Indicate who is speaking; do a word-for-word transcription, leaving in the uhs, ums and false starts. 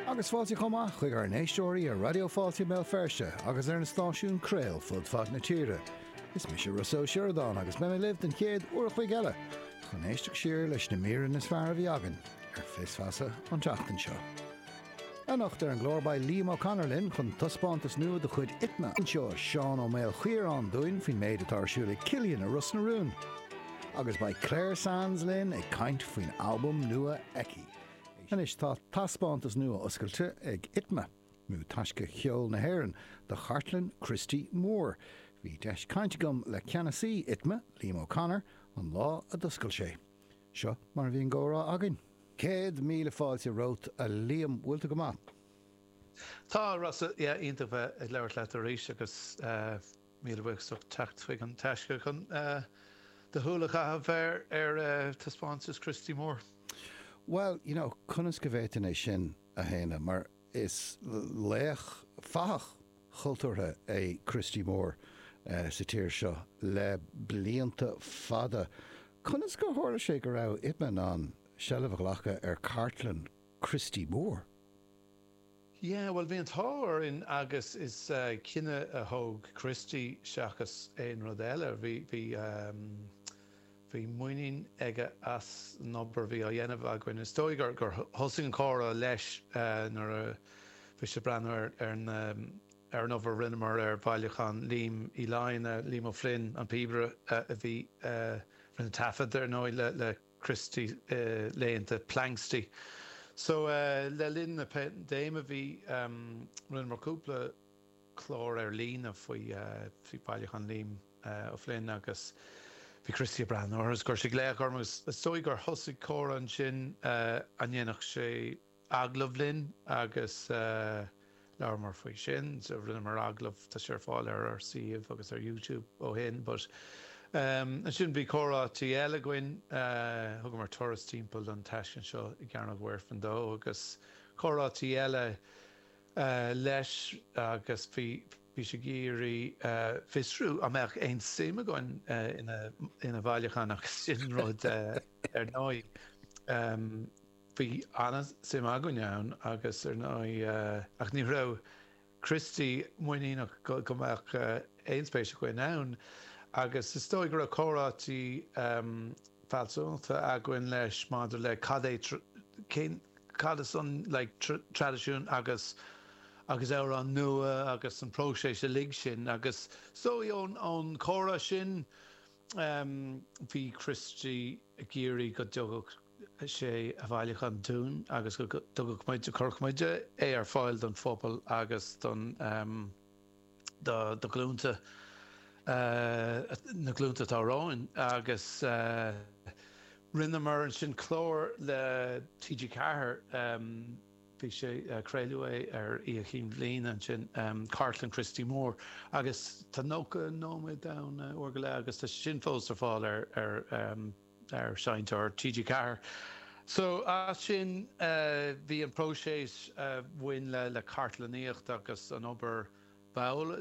Speaker 1: Agus fáilte chumá chuig ar néistóirí a radioáilte mé ferste agus ar na stáisiún Crail fud fad na tíre. Is mis sé Rousseau Sheridan agus me mé lived an chéad uair chuig eile. Chun éisteach siar leis na míran na sfear a bhí agan ar fésfasa an teachtain seo. Anocht ar an glórbáid Liam O'Connor linn chun tuspáintas nua de chuid itna anseo Seán Ó Mail Chiarán dúin fin méid atáirsúla Cillian a Russ na Rún. Agus by Claire Sands linn ag caint faoin album nua Eki. En is tá taspáintas nua oscailte ag itma, mú taisce cheol na hÉireann de Chartlan Christy Moore. Bhí deis cainte gom le ceannasaí itma, Liam O'Connor, an lá a doscail sé. Seo mar bhíon górá agan. Céad míle fáilte rót a Liam bhfuilta go maith.
Speaker 2: Tá Rossa ionta bheith ag leabhar leat a rís agus míle bheith so techt chuig an teisce chun de thulacha a bheith ar taspáintas Christy Moore.
Speaker 1: Well, you know, cunas go bhétain é sin a héine, mar is léach fach chultúrtha é Christy Moore uh, sa tír seo le blianta fada. Cunas go hála sé go rá itman an sellabh lacha ar Chartlan Christy Moore?
Speaker 2: Yeah, well, bhíon táir in agus is uh, cinenne a thóg Christy seachas éon rud eile. Bhí bhí um, Bhí muoín aige as nobar bhí a dhéanamh a gine stoi gur gur thosaigh an córa leis nar bhí sé brenn ar ar an nóbhar rinnemar ar bhaillechan Liam í láin Liam Ó Flynn an pibre a bhí rinne tafad ar nó le le Christy léanta Planksty. So le linn na déime bhí rinnemar cúpla chlór ar lína faoi faoi bhaillechan Liam Ó Flynn agus Bhí Christy Brenn orthas gur sé léach ormas sóig gur thosaigh córa an sin a dhéanach sé aglah linn agus leabhar mar faoi sin, so rinne mar aglah tá sé ar fáil ar ar siomh agus ar YouTube ó hin, but um, an sin bhí córa tí eile goin thugam mar toras timpeall an teiscin seo i gcearnach bhuair fan dó agus córa tí eile uh, leis agus bhí Bhí sé géirí fisrú amach ein séime goin ina ina bhaillechan ach sin rud ar nói. Bhí anna sim agan ann agus ar nói ach ní rah Christy muoíach gomach éonspéise chuin ann agus is stoi gur a córátí falsúnta a goin leis máidir le cadé cad san le tradiisiún agus agus éar an nua agus an próséis a lig sin agus so ón ón córa sin um, bhí Christy géirí go dogach sé a bhaillechan dún agus go dogach maidide corchmaide é ar fáil don fphobal agus don um, do do glúnta uh, na glúnta táráin agus uh, rinne mar an sin chlór le T G Ceathair um, bhí sé creulú ar íochím lín an sin Chartlan Christy Moore agus tá nócha nóid da or go le agus tá sin fós ar fáil ar ar ar seint ar T G Ceathair. So as sin bhí an próséis bhain le le Chartlaníocht agus an obair báil